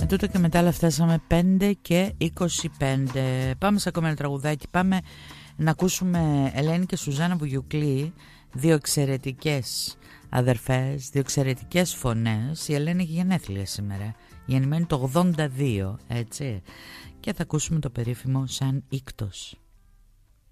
τούτο και μετά, αλλά φτάσαμε 5 και 25. Πάμε σε ακόμα ένα τραγουδάκι. Πάμε να ακούσουμε Ελένη και Σουζάννα Βουγιουκλή, δύο εξαιρετικές αδερφές, δύο εξαιρετικές φωνές. Η Ελένη έχει γενέθλια σήμερα, γεννημένη το 82, έτσι. Και θα ακούσουμε το περίφημο Σαν Ήκτος.